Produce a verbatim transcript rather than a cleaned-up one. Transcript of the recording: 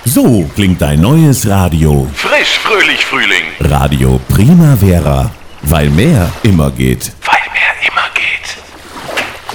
So klingt dein neues Radio. Frisch, fröhlich, Frühling. Radio Primavera, weil mehr immer geht.